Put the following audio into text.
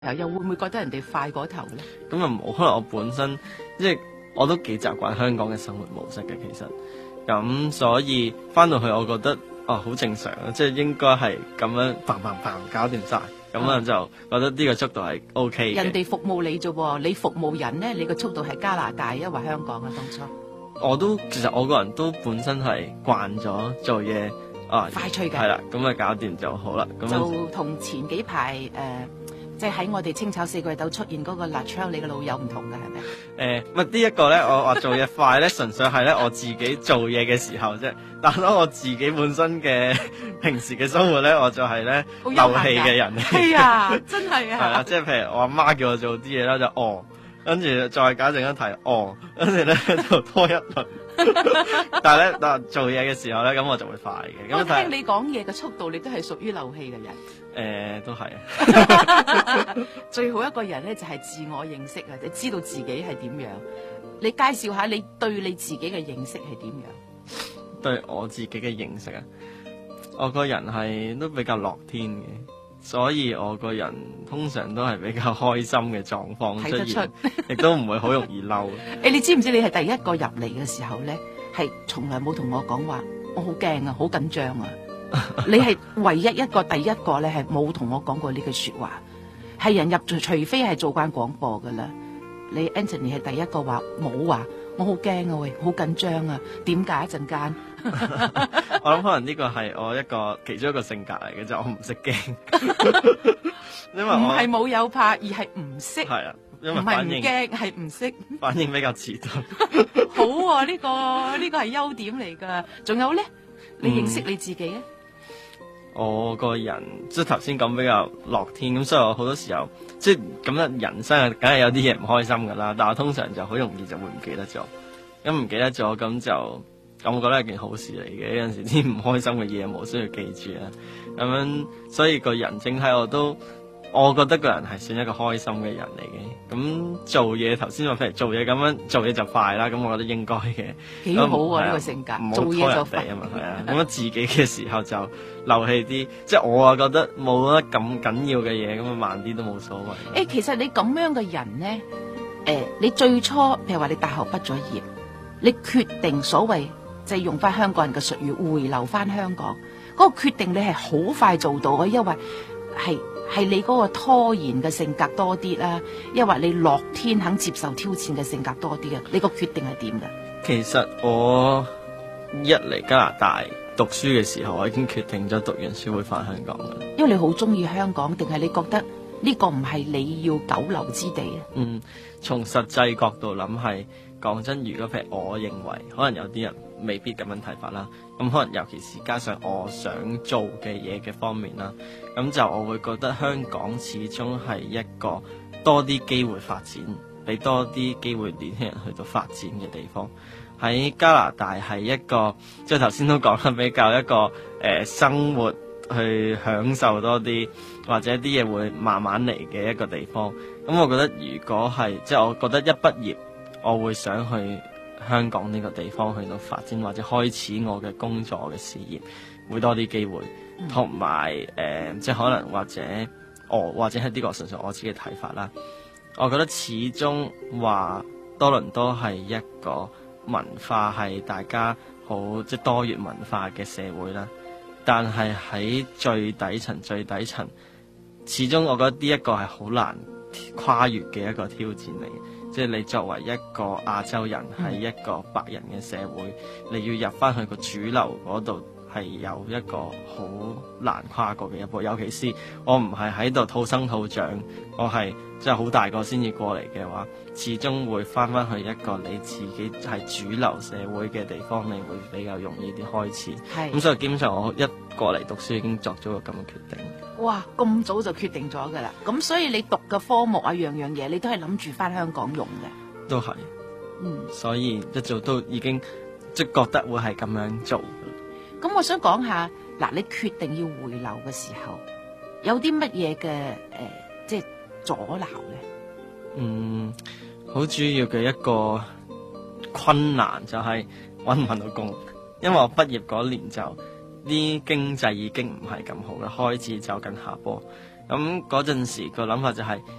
又會唔會覺得人哋快過頭咧？ 咁啊冇，可能我本身即係我都幾習慣香港嘅生活模式嘅，其實咁所以翻到去我覺得好正常啊，即係應該係咁樣砰砰砰搞掂晒，咁啊就覺得呢個速度係 OK 嘅。 人哋服務你啫喎，你服務人咧，你個速度係加拿大抑或香港啊？當初其實我個人都本身係慣咗做嘢快脆嘅， 係啦，咁啊搞掂就好啦。咁就同前幾排即係喺我哋清炒四季豆出現嗰個辣椒，你嘅老友唔同嘅係咪？ 呢一個咧，我話做嘢快咧，純粹係咧我自己做嘢嘅時候啫。但係我自己本身嘅平時嘅生活咧，我就係咧漏氣嘅人。 係啊，真係啊。係啊，即係譬如我阿媽叫我做啲嘢啦，就跟住再搞陣間提跟住咧就拖一輪。但係咧，做嘢嘅時候咧，咁我就會快嘅。 我聽你講嘢嘅速度，你都係屬於漏氣嘅人。 都係。 最好一個人咧就係自我認識啊，你知道自己係點樣。你介紹下你對你自己嘅認識係點樣？ 對我自己嘅認識啊，我個人係都比較樂天嘅，所以我個人通常都係比較開心嘅狀況出現，亦都唔會好容易嬲。 你知唔知你係第一個入嚟嘅時候咧，係從來冇同我講話，我好驚啊，好緊張啊。你係唯一一個第一個咧係冇同我講過呢句說話，係人入除非係做慣廣播噶啦。你 Anthony 係第一個話冇話，我好驚啊，喂，好緊張啊，點解一陣間？ 我諗可能呢個係我其中一個性格嚟嘅，就我唔識驚。因為唔係冇有怕，而係唔識。 係啊，因為唔係唔驚，係唔識。 反應比較遲鈍。 好啊，呢個係優點嚟噶。仲有咧，你認識你自己啊？ 我個人即係頭先講比較樂天，咁所以我好多時候即係咁樣，人生梗係有啲嘢唔開心噶啦，但我通常就好容易就會唔記得咗，咁唔記得咗咁我覺得係件好事嚟嘅。有陣時啲唔開心嘅嘢冇需要記住啦，咁樣所以個人整體我覺得個人係算一個開心嘅人嚟嘅。咁做嘢頭先話譬如做嘢咁樣，做嘢就快啦，咁我覺得應該嘅。幾好啊呢個性格，做嘢就快啊嘛，係啊。 咁自己嘅時候就漏氣啲，即係我覺得冇得咁緊要嘅嘢，咁慢啲都冇所謂。 其實你咁樣嘅人咧，你最初譬如話你大學畢咗業，你決定所謂就係用翻香港人嘅術語回流翻香港，嗰個決定你係好快做到嘅，因為係你嗰個拖延嘅性格多啲啦，抑或你樂天肯接受挑戰嘅性格多啲啊？你個決定係點嘅？ 其實我一嚟加拿大讀書嘅時候，我已經決定咗讀完書會翻香港嘅。 因為你好中意香港，定係你覺得呢個唔係你要久留之地啊？ 從實際角度諗係，講真，如果譬如我認為，可能有啲人未必咁樣睇法啦。咁可能尤其是加上我想做嘅嘢嘅方面啦，咁就我會覺得香港始終係一個多啲機會發展，俾多啲機會年輕人去到發展嘅地方。喺加拿大係一個，即係頭先都講得比較一個生活去享受多啲，或者啲嘢會慢慢嚟嘅一個地方。咁我覺得如果係即係我覺得一畢業，我會想去香港呢個地方去到發展，或者開始我嘅工作嘅事業，會多啲機會，同埋即係可能或者係呢個純粹我自己嘅睇法啦。我覺得始終話多倫多係一個文化係大家好即係多元文化嘅社會啦，但係喺最底層，始終我覺得呢一個係好難跨越嘅一個挑戰嚟。即係你作為一個亞洲人喺一個白人嘅社會，你要入翻去個主流嗰度，係有一個好難跨過嘅一步。尤其是我唔係喺度土生土長，我係即係好大個先至過嚟嘅話，始終會翻去一個你自己係主流社會嘅地方，你會比較容易啲開始。咁所以基本上我一過嚟讀書已經作咗個咁嘅決定。 哇！咁早就決定咗㗎啦，咁所以你讀嘅科目啊，樣嘢你都係諗住翻香港用嘅。 都係，所以一早都已經即係覺得會係咁樣做。 咁我想講下，嗱，你決定要回流嘅時候，有啲乜嘢嘅即係阻撓咧？ 好主要嘅一個困難就係搵唔搵到工，因為我畢業嗰年就啲經濟已經唔係咁好啦，開始走緊下坡。 咁嗰陣時個諗法就係